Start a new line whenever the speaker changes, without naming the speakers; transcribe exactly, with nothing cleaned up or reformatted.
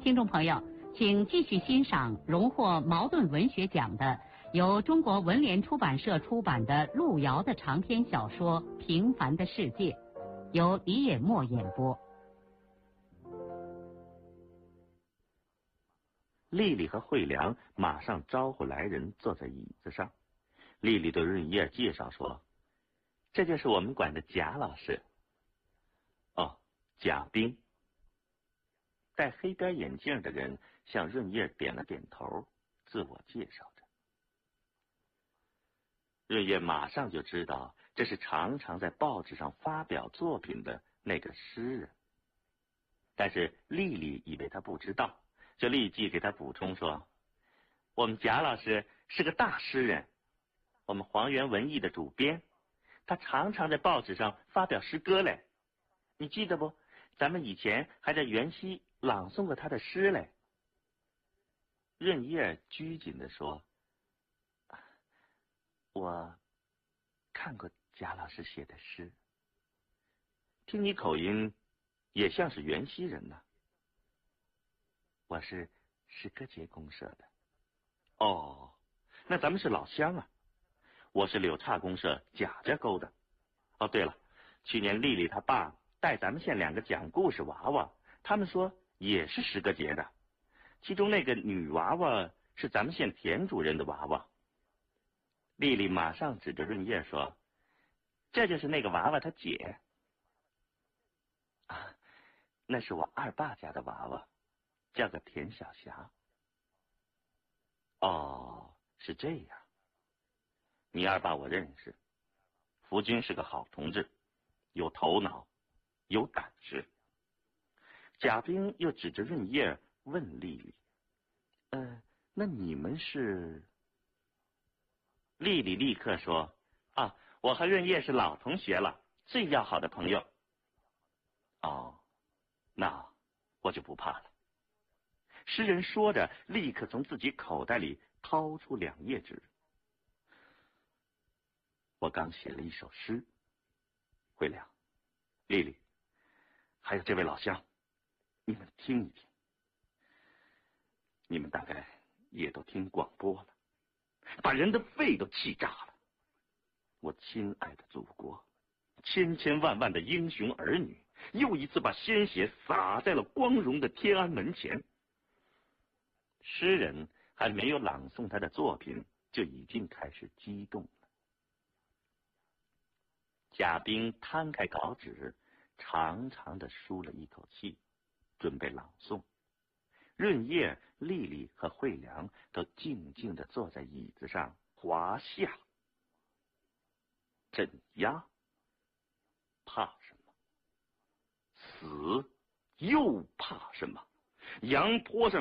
听众朋友，请继续欣赏荣获茅盾文学奖的、由中国文联出版社出版的路遥的长篇小说《平凡的世界》，由李野墨演播。
丽丽和惠良马上招呼来人，坐在椅子上。丽丽对润叶介绍说：“这就是我们馆的贾老师。”哦，贾冰。戴黑边眼镜的人向润叶点了点头，自我介绍着。润叶马上就知道这是常常在报纸上发表作品的那个诗人，但是丽丽以为他不知道，就立即给他补充说：“我们贾老师是个大诗人，我们黄源文艺的主编，他常常在报纸上发表诗歌嘞。你记得不？咱们以前还在园西朗诵过他的诗嘞。”润叶拘谨地说：“我看过贾老师写的诗，听你口音也像是园西人呢。”“我是诗歌节公社的。”“哦，那咱们是老乡啊。我是柳岔公社贾家沟的。哦，对了，去年丽丽她爸带咱们县两个讲故事娃娃，他们说也是诗歌节的，其中那个女娃娃是咱们县田主任的娃娃。”丽丽马上指着润叶说：“这就是那个娃娃他姐。”“啊，那是我二爸家的娃娃，叫个田小霞。”“哦，是这样。你二爸我认识，福军是个好同志，有头脑，有胆识。”贾冰又指着润叶问丽丽：“呃，那你们是？”丽丽立刻说：“啊，我和润叶是老同学了，最要好的朋友。”“哦，那我就不怕了。”诗人说着，立刻从自己口袋里掏出两页纸。“我刚写了一首诗，惠良、丽丽，还有这位老乡，你们听一听。你们大概也都听广播了，把人的肺都气炸了。我亲爱的祖国，千千万万的英雄儿女，又一次把鲜血洒在了光荣的天安门前。”诗人还没有朗诵他的作品，就已经开始激动了。贾冰摊开稿纸，长长的舒了一口气，准备朗诵。润叶、丽丽和惠良都静静地坐在椅子上华夏。镇压，怕什么？死，又怕什么？阳坡上